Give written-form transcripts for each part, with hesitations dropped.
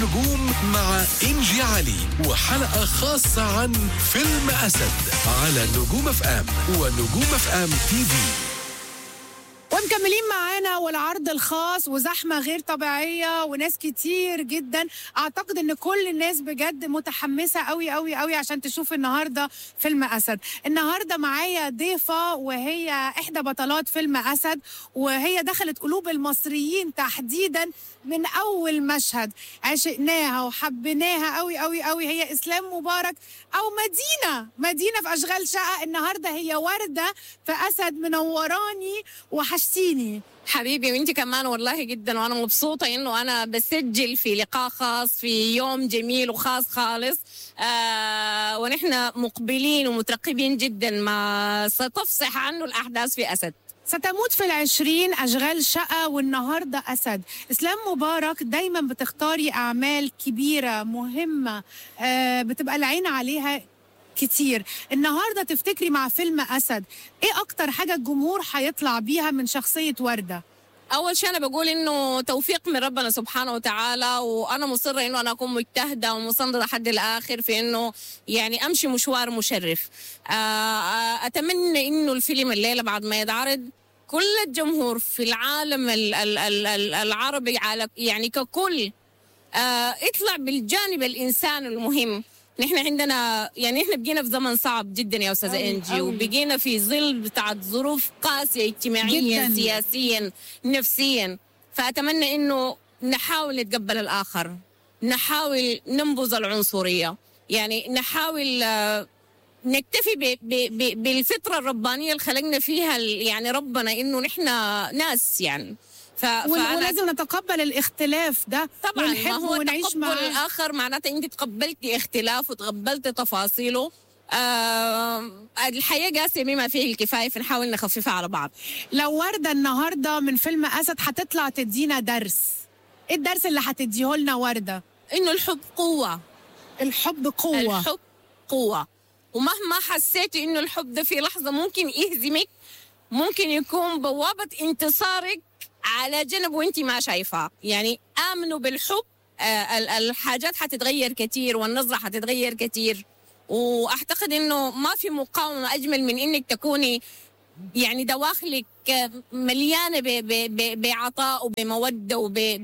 النجوم مع إنجي علي، وحلقة خاصة عن فيلم أسد على نجوم اف ام ونجوم اف ام تي في. ومكملين معانا والعرض الخاص وزحمة غير طبيعية وناس كتير جدا. أعتقد أن كل الناس بجد متحمسة قوي قوي قوي عشان تشوف النهاردة فيلم أسد. النهاردة معايا ضيفة وهي إحدى بطلات فيلم أسد، وهي دخلت قلوب المصريين تحديدا من أول مشهد، عشقناها وحبيناها قوي قوي قوي. هي إسلام مبارك أو مدينة في أشغال شقة. النهاردة هي وردة في أسد. منوراني وحشتيني حبيبي، وانت كمان والله جدا، وانا مبسوطه انه انا بسجل في لقاء خاص في يوم جميل وخاص خالص. ونحن مقبلين ومترقبين جدا ما ستفصح عنه الاحداث في اسد. ستموت في 20 أشغال شقة والنهاردة أسد. إسلام مبارك دايما بتختاري أعمال كبيرة مهمة، بتبقى العين عليها كتير. النهاردة تفتكري مع فيلم أسد إيه أكتر حاجة الجمهور هيطلع بيها من شخصية وردة؟ اول شيء انا بقول انه توفيق من ربنا سبحانه وتعالى، وانا مصره انه انا اكون مجتهده ومصمده لحد الاخر في انه يعني امشي مشوار مشرف. اتمنى انه الفيلم الليله بعد ما يتعرض كل الجمهور في العالم العربي يعني ككل اطلع بالجانب الانساني المهم. نحن عندنا يعني احنا بقينا في زمن صعب جدا يا استاذه انجي، وبقينا في ظل بتاعت ظروف قاسيه اجتماعيا جداً، سياسيا، نفسيا. فاتمنى انه نحاول نتقبل الاخر، نحاول ننبذ العنصريه، يعني نحاول نكتفي بالفطره الربانيه اللي خلقنا فيها يعني ربنا، انه نحن ناس يعني. ولازم نتقبل الاختلاف ده طبعا. ونحب ما هو ونعيش معاه. تقبل الاخر معناته انت تقبلتي اختلاف وتقبلتي تفاصيله. الحياه قاسيه بما فيه الكفايه، فنحاول نخففها على بعض. لو وردة النهارده من فيلم أسد هتطلع تدينا درس، ايه الدرس اللي هتديه لنا وردة؟ انه الحب قوه. الحب قوة. الحب قوه، ومهما حسيتي انه الحب ده في لحظه ممكن يهزمك، ممكن يكون بوابه انتصارك على جنب وانت ما شايفاه. يعني آمنوا بالحب، الحاجات حتتغير كتير والنظرة حتتغير كتير. وأعتقد إنه ما في مقاومة أجمل من إنك تكوني يعني دواخلك مليانة بعطاء وبمودة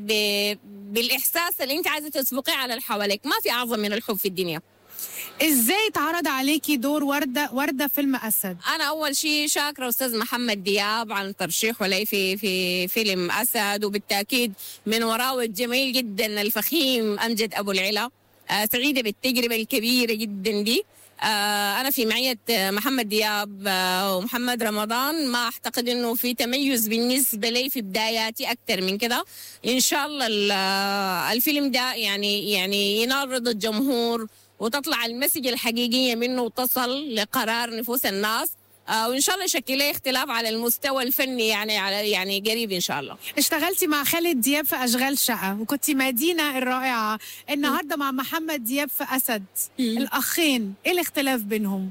وبالإحساس اللي أنت عايزة تسبقيه على اللي حواليك. ما في أعظم من الحب في الدنيا. ازاي اتعرض عليكي دور وردة فيلم أسد؟ أنا أول شيء شاكرة أستاذ محمد دياب عن ترشيحه لي في فيلم أسد، وبالتأكيد من وراه الجميل جدا الفخيم أمجد أبو العلا. سعيدة بالتجربة الكبيرة جدا دي. أنا في معية محمد دياب ومحمد رمضان، ما أعتقد إنه في تميز بالنسبة لي في بداياتي أكثر من كده. إن شاء الله الفيلم ده يعني ينال رضا الجمهور وتطلع المسج الحقيقية منه وتصل لقرار نفوس الناس. وإن شاء الله يشكل لي اختلاف على المستوى الفني يعني قريب إن شاء الله. اشتغلتي مع خالد دياب في أشغال شقة وكنتي مدينة الرائعة. النهاردة مع محمد دياب في أسد. الأخين إيه الاختلاف بينهم؟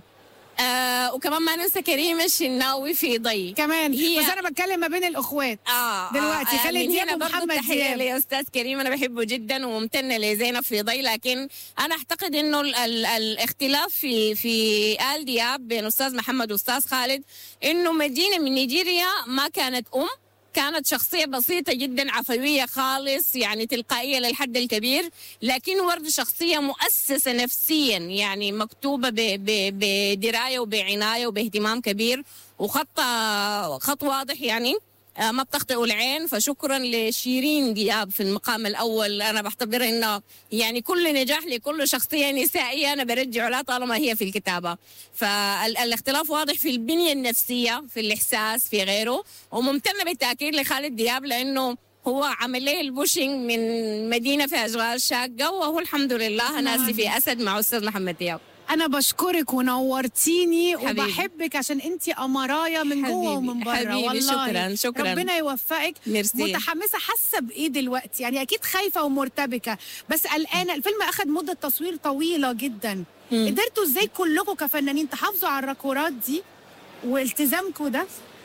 وكمان ما ننسى كريمة الشناوي في ضي كمان. بس أنا بتكلم ما بين الأخوات دلوقتي. خالد دياب ومحمد دياب. لي أستاذ كريم أنا بحبه جدا وممتنة لزينب في ضي، لكن أنا أعتقد إنه الاختلاف في آل دياب بين أستاذ محمد وأستاذ خالد إنه مدينة من نيجيريا ما كانت كانت شخصية بسيطة جدا، عفوية خالص، يعني تلقائية للحد الكبير. لكن ورد شخصية مؤسسة نفسيا، يعني مكتوبة بدراية وبعناية وباهتمام كبير، خط واضح يعني ما بتخطئوا العين. فشكرا لشيرين دياب في المقام الأول. أنا بعتبر إنه يعني كل نجاح لكل شخصية نسائية أنا برجع لها طالما هي في الكتابة. فالاختلاف واضح في البنية النفسية، في الإحساس، في غيره. وممتنة بالتأكيد لخالد دياب لأنه هو عمل لي البوشنج من مدينة في أشغال شاقة، وهو الحمد لله ناسي في أسد مع أستاذ محمد دياب. أنا بشكرك ونورتيني وبحبك عشان أنتي أمرايا من جوه ومن بره. والله شكرا ربنا يوفقك. ميرسي. متحمسة، حاسة بإيه دلوقتي؟ يعني أكيد خايفة ومرتبكة بس قلقانة. الفيلم أخد مدة تصوير طويلة جدا. قدرتوا إزاي كلكم كفنانين تحافظوا على الراكورات دي والتزامكم ده؟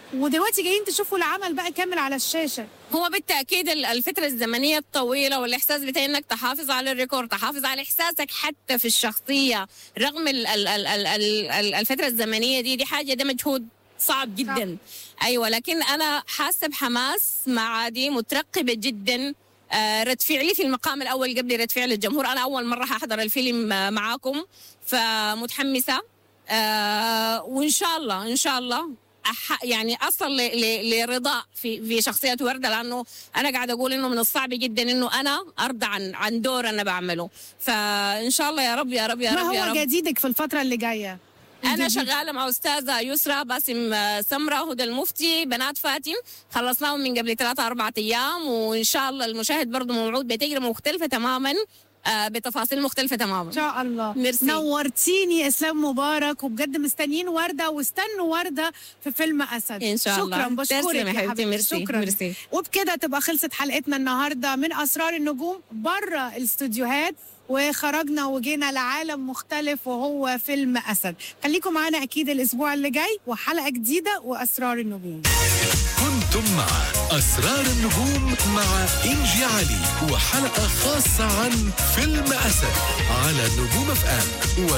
ودلوقتي جايين تشوفوا العمل بقى كامل على الشاشه. هو بالتأكيد الفترة الزمنية الطويلة والإحساس بتاع إنك تحافظ على الريكورد، تحافظ على إحساسك حتى في الشخصية رغم الفترة الزمنية دي حاجة، ده مجهود صعب جدا. أيوة، لكن أنا حاسة بحماس مع دي، مترقبة جدا رد فعلي في المقام الأول قبل رد فعل الجمهور. أنا أول مرة هحضر الفيلم معاكم، فمتحمسة وإن شاء الله إن شاء الله يعني اصل لرضا في شخصيه ورده، لانه انا قاعده اقول انه من الصعب جدا انه انا ارضى عن دور انا بعمله، فان شاء الله يا رب يا رب يا رب. ما هو جديدك في الفتره اللي جايه؟ انا شغاله مع استاذه يسرى باسم سمره، هدى المفتي، بنات فاتن، خلصناهم من قبل 3-4 ايام، وان شاء الله المشاهد برضه موعود بتجربه مختلفه تماما، بتفاصيل مختلفة تماما. ان شاء الله. ميرسي. نورتيني اسلام مبارك، وبجد مستنيين ورده، واستنوا ورده في فيلم اسد ان شاء الله. شكرا، بشكرك يا حبيبتي. ميرسي. شكرا. ميرسي. وبكده تبقى خلصت حلقتنا النهارده من اسرار النجوم بره الاستوديوهات، وخرجنا وجينا لعالم مختلف وهو فيلم اسد. خليكم معانا اكيد الاسبوع اللي جاي وحلقه جديده واسرار النجوم. كنتم مع أسرار النجوم مع إنجي علي، وحلقة خاصة عن فيلم أسد على نجوم FM.